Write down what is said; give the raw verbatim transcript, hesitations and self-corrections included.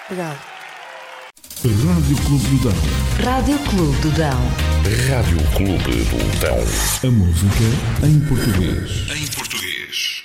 Pegado. Rádio Clube do Dão. Rádio Clube do Dão. Rádio Clube do Dão. A música em português. Em português.